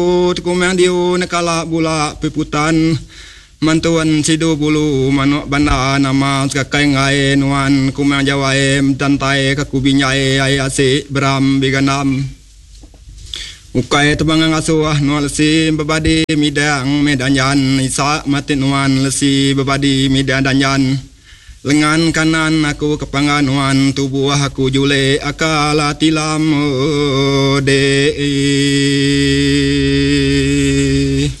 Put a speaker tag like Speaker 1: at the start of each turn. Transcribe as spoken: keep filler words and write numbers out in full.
Speaker 1: kumang diu nakala bula peputan mantuan sidu bulu manuk banda nama kakai ngai nuan kumang jawaem tantai kakubinyai ai ase beram biganam ukai tebang ngasuh nuan lesi babadi midang medanyan isa mati nuan lesi babadi midan danyan lengan kanan aku kepanganuan tubuh aku jule akala tilam de